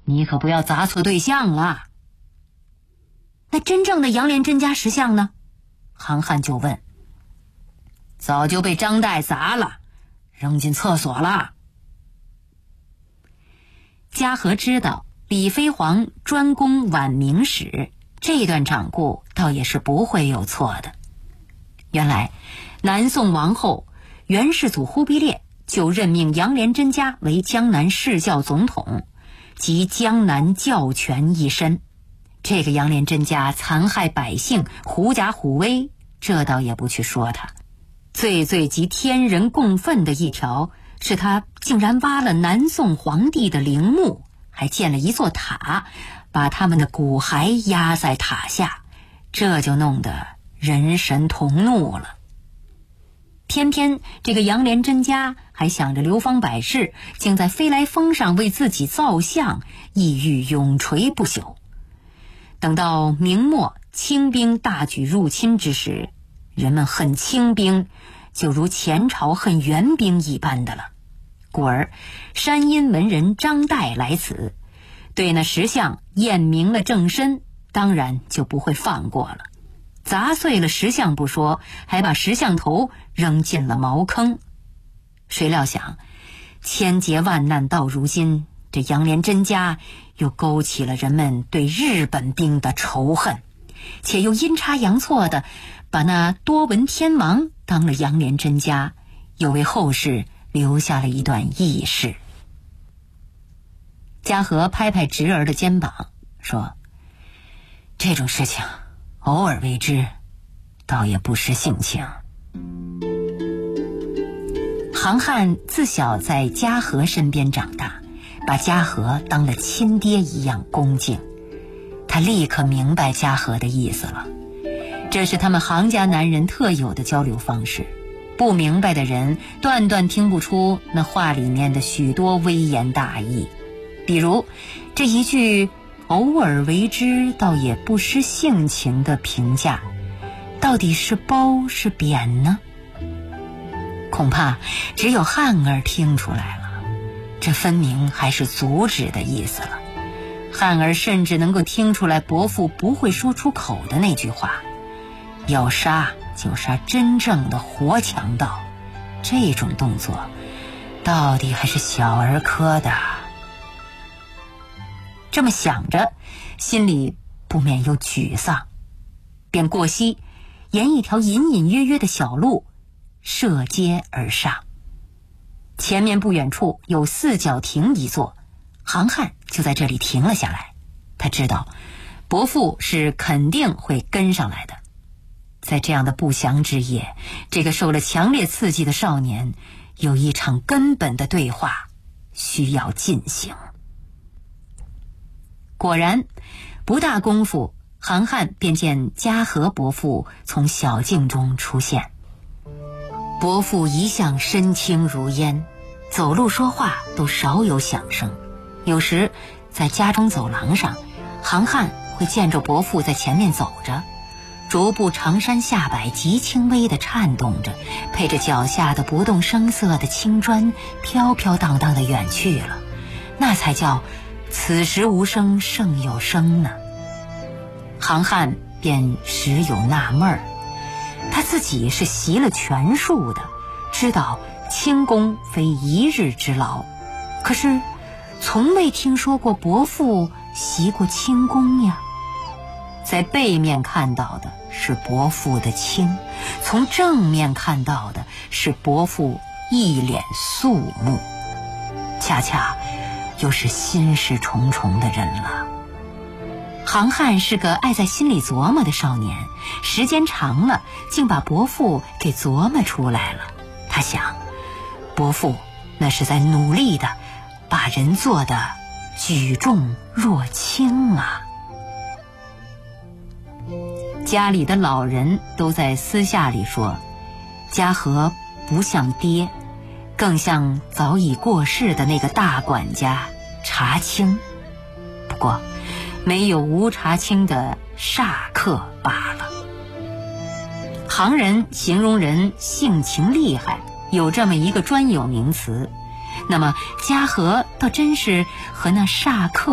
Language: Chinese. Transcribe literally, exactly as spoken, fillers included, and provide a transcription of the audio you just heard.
你可不要砸错对象了。那真正的杨连真家石像呢？韩汉就问。早就被张岱砸了，扔进厕所了。嘉禾知道李飞黄专攻晚明史，这段掌故倒也是不会有错的。原来南宋王后元世祖忽必烈就任命杨连真家为江南释教总统，集江南教权一身。这个杨连真家残害百姓，狐假虎威，这倒也不去说他。最最极天人共愤的一条是他竟然挖了南宋皇帝的陵墓，还建了一座塔，把他们的骨骸压在塔下，这就弄得人神同怒了。偏偏这个杨连真家还想着流芳百世，竟在飞来峰上为自己造像，意欲永垂不朽。等到明末清兵大举入侵之时，人们恨清兵就如前朝恨元兵一般的了。故而山阴文人张岱来此，对那石像验明了正身，当然就不会放过了。砸碎了石像不说，还把石像头扔进了茅坑。谁料想千劫万难到如今，这杨连真家又勾起了人们对日本兵的仇恨，且又阴差阳错的把那多闻天王当了杨连真家，又为后世留下了一段轶事。嘉禾拍拍侄儿的肩膀说，这种事情偶尔为之，倒也不失性情。韩汉自小在嘉禾身边长大，把嘉禾当了亲爹一样恭敬。他立刻明白嘉禾的意思了，这是他们杭家男人特有的交流方式。不明白的人断断听不出那话里面的许多微言大义。比如这一句偶尔为之倒也不失性情的评价，到底是褒是贬呢？恐怕只有汉儿听出来了，这分明还是阻止的意思了。汉儿甚至能够听出来伯父不会说出口的那句话，要杀就杀真正的活强盗，这种动作到底还是小儿科的。这么想着，心里不免又沮丧，便过溪沿一条隐隐约约的小路涉街而上。前面不远处有四角亭一座，韩汉就在这里停了下来。他知道伯父是肯定会跟上来的。在这样的不祥之夜，这个受了强烈刺激的少年有一场根本的对话需要进行。果然不大功夫，韩汉便见嘉禾伯父从小径中出现。伯父一向身轻如烟，走路说话都少有响声。有时在家中走廊上，韩汉会见着伯父在前面走着，逐步长衫下摆极轻微地颤动着，配着脚下的不动声色的青砖，飘飘荡荡地远去了。那才叫此时无声胜有声呢。韩汉便时有纳闷儿，他自己是习了拳术的，知道轻功非一日之劳，可是从未听说过伯父习过轻功呀。在背面看到的是伯父的轻，从正面看到的是伯父一脸肃穆，恰恰又是心事重重的人了。韩汉是个爱在心里琢磨的少年，时间长了竟把伯父给琢磨出来了。他想，伯父那是在努力的把人做得举重若轻啊。家里的老人都在私下里说，嘉禾不像爹，更像早已过世的那个大管家查清，不过没有吴查清的煞客罢了。杭人形容人性情厉害，有这么一个专有名词，那么嘉禾倒真是和那煞客